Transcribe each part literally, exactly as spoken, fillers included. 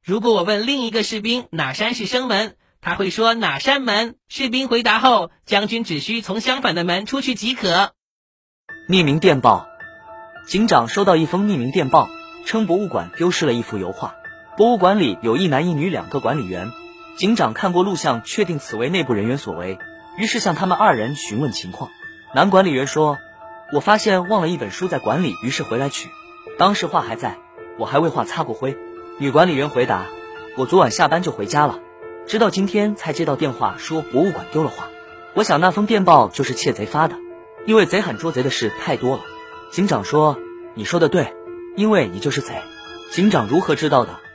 如果我问另一个士兵哪山是生门，他会说哪山门。士兵回答后，将军只需从相反的门出去即可。 匿名电报。警长收到一封匿名电报，称博物馆丢失了一幅油画。博物馆里有一男一女两个管理员，警长看过录像，确定此为内部人员所为，于是向他们二人询问情况。男管理员说，我发现忘了一本书在馆里，于是回来取，当时画还在，我还为画擦过灰。女管理员回答，我昨晚下班就回家了，直到今天才接到电话说博物馆丢了画。我想那封电报就是窃贼发的，因为贼喊捉贼的事太多了。警长说，你说的对，因为你就是贼。警长如何知道的？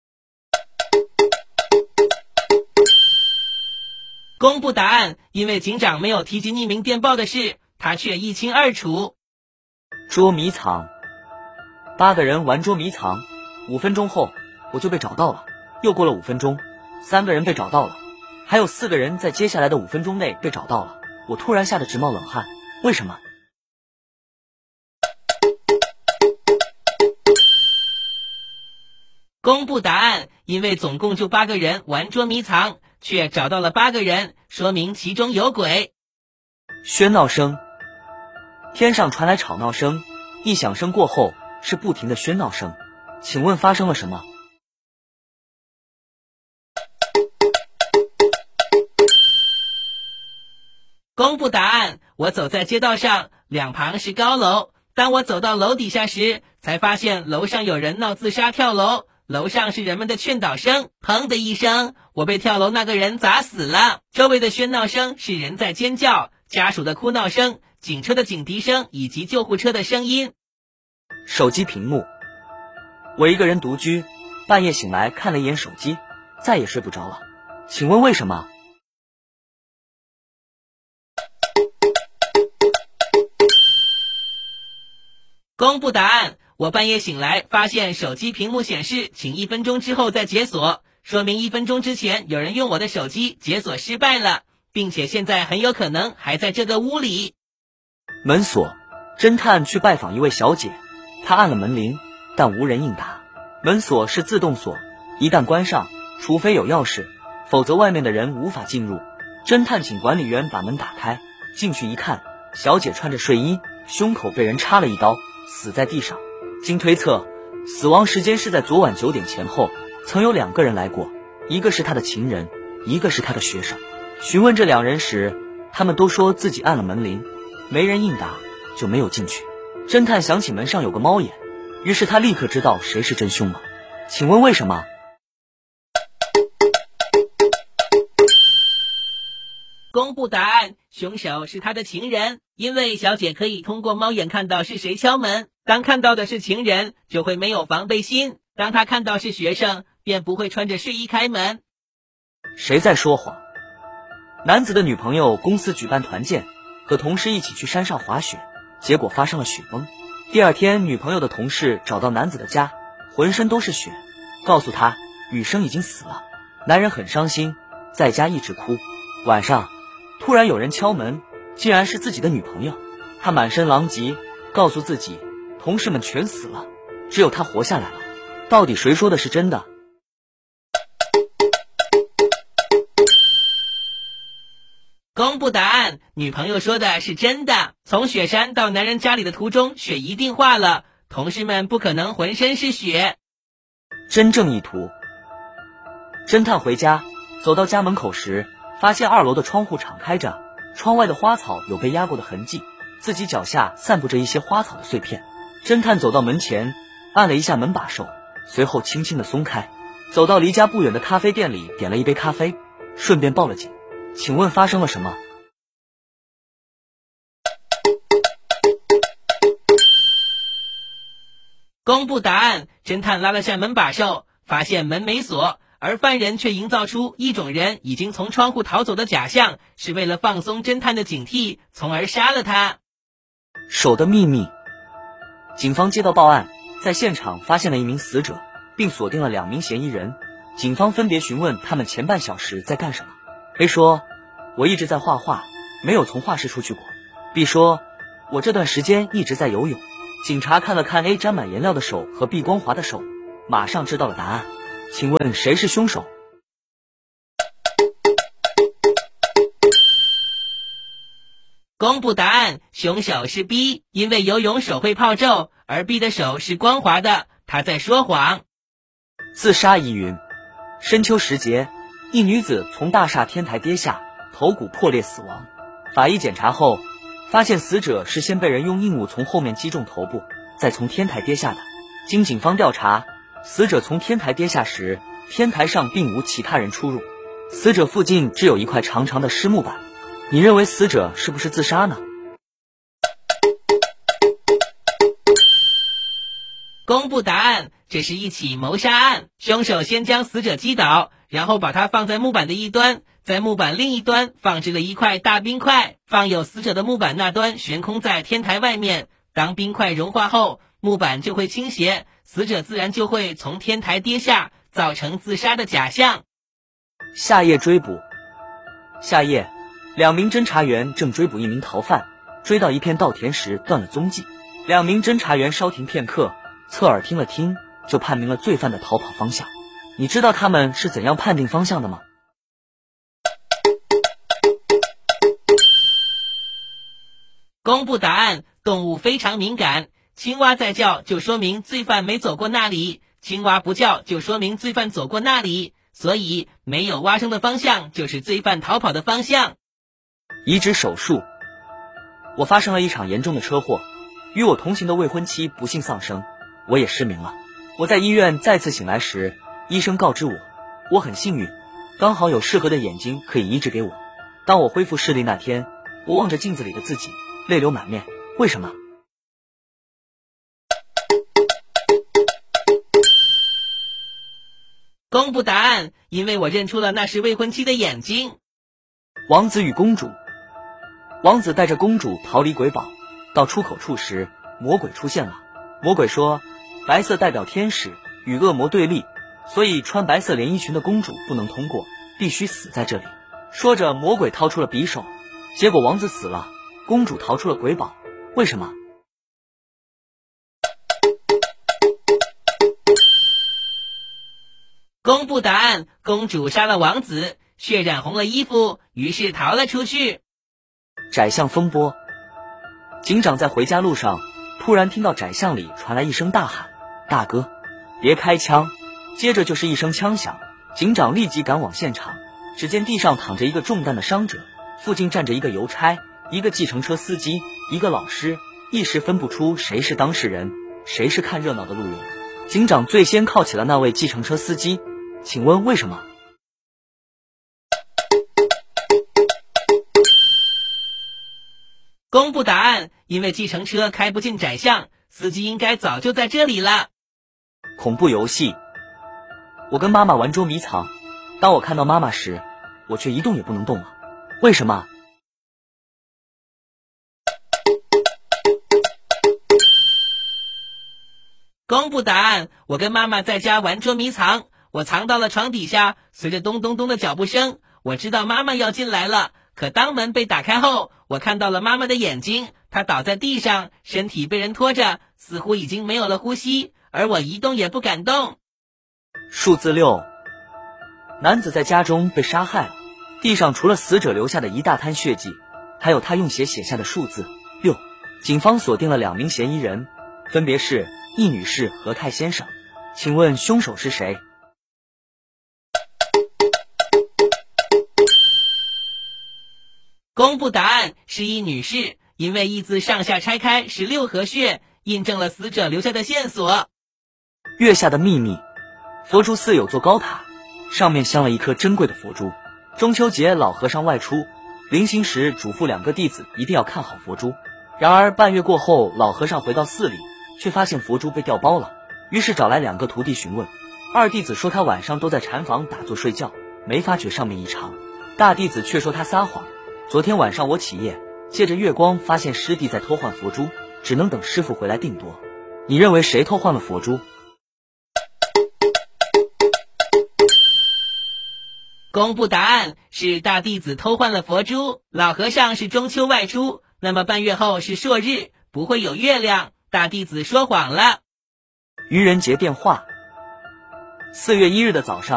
公布答案，因为警长没有提及匿名电报的事，他却一清二楚。 捉迷藏。八个人玩捉迷藏，五分钟后我就被找到了。又过了五分钟，三个人被找到了，还有四个人在接下来的五分钟内被找到了。我突然吓得直冒冷汗，为什么？ 公布答案，因为总共就八个人玩捉迷藏，却找到了八个人，说明其中有鬼。 喧闹声。天上传来吵闹声，一响声过后是不停的喧闹声，请问发生了什么？ 公布答案，我走在街道上，两旁是高楼，当我走到楼底下时，才发现楼上有人闹自杀跳楼，楼上是人们的劝导声，砰的一声，我被跳楼那个人砸死了。周围的喧闹声是人在尖叫，家属的哭闹声，警车的警笛声以及救护车的声音。 手机屏幕。我一个人独居，半夜醒来看了一眼手机，再也睡不着了。请问为什么？ 公布答案，我半夜醒来发现手机屏幕显示请一分钟之后再解锁，说明一分钟之前有人用我的手机解锁失败了，并且现在很有可能还在这个屋里。 门锁。侦探去拜访一位小姐，他按了门铃，但无人应答。门锁是自动锁，一旦关上，除非有钥匙，否则外面的人无法进入。侦探请管理员把门打开，进去一看，小姐穿着睡衣，胸口被人插了一刀，死在地上。经推测，死亡时间是在昨晚九点前后，曾有两个人来过，一个是他的情人，一个是他的学生。询问这两人时，他们都说自己按了门铃，没人应答，就没有进去。侦探想起门上有个猫眼，于是他立刻知道谁是真凶了。请问为什么？ 公布答案，凶手是他的情人，因为小姐可以通过猫眼看到是谁敲门，当看到的是情人，就会没有防备心，当他看到是学生，便不会穿着睡衣开门。 谁在说谎？男子的女朋友公司举办团建，和同事一起去山上滑雪，结果发生了雪崩。第二天，女朋友的同事找到男子的家，浑身都是血，告诉他女生已经死了。男人很伤心，在家一直哭。晚上突然有人敲门，竟然是自己的女朋友。他满身狼藉，告诉自己同事们全死了，只有他活下来了。到底谁说的是真的？ 公布答案，女朋友说的是真的。从雪山到男人家里的途中，雪一定化了，同事们不可能浑身是血。 真正意图。侦探回家，走到家门口时，发现二楼的窗户敞开着，窗外的花草有被压过的痕迹，自己脚下散布着一些花草的碎片。侦探走到门前，按了一下门把手，随后轻轻地松开，走到离家不远的咖啡店里，点了一杯咖啡，顺便报了警。请问发生了什么？ 公布答案，侦探拉了下门把手，发现门没锁，而犯人却营造出一种人已经从窗户逃走的假象，是为了放松侦探的警惕，从而杀了他。 手的秘密。警方接到报案，在现场发现了一名死者，并锁定了两名嫌疑人。警方分别询问他们前半小时在干什么。A 说，我一直在画画，没有从画室出去过。B 说，我这段时间一直在游泳。警察看了看 A 沾满颜料的手和 B 光滑的手，马上知道了答案。 请问谁是凶手？ 公布答案，凶手是 B， 因为游泳手会泡皱，而 B 的手是光滑的，他在说谎。 自杀疑云。深秋时节，一女子从大厦天台跌下，头骨破裂死亡。法医检查后发现，死者是先被人用硬物从后面击中头部，再从天台跌下的。经警方调查，死者从天台跌下时，天台上并无其他人出入，死者附近只有一块长长的湿木板。你认为死者是不是自杀呢？ 公布答案，这是一起谋杀案。凶手先将死者击倒，然后把他放在木板的一端，在木板另一端放置了一块大冰块，放有死者的木板那端悬空在天台外面。当冰块融化后，木板就会倾斜，死者自然就会从天台跌下，造成自杀的假象。 下页追捕。下页，两名侦查员正追捕一名逃犯，追到一片稻田时断了踪迹。两名侦查员稍停片刻，侧耳听了听，就判明了罪犯的逃跑方向。你知道他们是怎样判定方向的吗？ 公布答案，动物非常敏感，青蛙在叫就说明罪犯没走过那里，青蛙不叫就说明罪犯走过那里，所以没有蛙声的方向就是罪犯逃跑的方向。 移植手术。我发生了一场严重的车祸，与我同行的未婚妻不幸丧生，我也失明了。我在医院再次醒来时，医生告知我，我很幸运，刚好有适合的眼睛可以移植给我。当我恢复视力那天，我望着镜子里的自己，泪流满面。为什么？ 公布答案，因为我认出了那是未婚妻的眼睛。 王子与公主。王子带着公主逃离鬼堡，到出口处时，魔鬼出现了。魔鬼说，白色代表天使，与恶魔对立，所以穿白色连衣裙的公主不能通过，必须死在这里。说着，魔鬼掏出了匕首，结果王子死了，公主逃出了鬼堡。为什么？ 公布答案，公主杀了王子，血染红了衣服，于是逃了出去。 窄巷风波。警长在回家路上，突然听到窄巷里传来一声大喊：大哥，别开枪！接着就是一声枪响，警长立即赶往现场，只见地上躺着一个中弹的伤者，附近站着一个邮差，一个计程车司机，一个老师，一时分不出谁是当事人，谁是看热闹的路人。警长最先铐起了那位计程车司机，请问为什么？ 公布答案，因为计程车开不进窄巷，司机应该早就在这里了。 恐怖游戏。我跟妈妈玩捉迷藏，当我看到妈妈时，我却一动也不能动了。为什么？ 公布答案，我跟妈妈在家玩捉迷藏，我藏到了床底下，随着咚咚咚的脚步声，我知道妈妈要进来了。可当门被打开后，我看到了妈妈的眼睛，她倒在地上，身体被人拖着，似乎已经没有了呼吸，而我一动也不敢动。 数字六。男子在家中被杀害了，地上除了死者留下的一大滩血迹，还有他用血写下的数字六。警方锁定了两名嫌疑人，分别是易女士和泰先生。请问凶手是谁？ 公布答案，是易女士，因为易字上下拆开是六合穴，印证了死者留下的线索。 月下的秘密。佛珠寺有座高塔，上面镶了一颗珍贵的佛珠。中秋节老和尚外出，临行时嘱咐两个弟子一定要看好佛珠。然而半月过后，老和尚回到寺里，却发现佛珠被调包了，于是找来两个徒弟询问。二弟子说他晚上都在禅房打坐睡觉，没发觉上面异常。大弟子却说他撒谎，昨天晚上我起夜，借着月光发现师弟在偷换佛珠，只能等师傅回来定夺。你认为谁偷换了佛珠？ 公布答案，是大弟子偷换了佛珠。老和尚是中秋外出，那么半月后是朔日，不会有月亮，大弟子说谎了。 愚人节电话。 四月一日的早上。